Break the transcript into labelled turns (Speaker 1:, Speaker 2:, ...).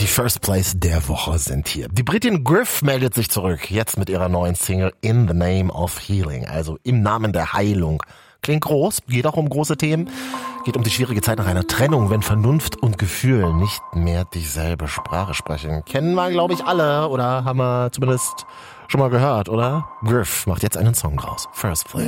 Speaker 1: First Place der Woche sind hier. Die Britin Griff meldet sich zurück, jetzt mit ihrer neuen Single In the Name of Healing, also im Namen der Heilung. Klingt groß, geht auch um große Themen, geht um die schwierige Zeit nach einer Trennung, wenn Vernunft und Gefühl nicht mehr dieselbe Sprache sprechen. Kennen wir, glaube ich, alle oder haben wir zumindest schon mal gehört, oder? Griff macht jetzt einen Song draus. First Place.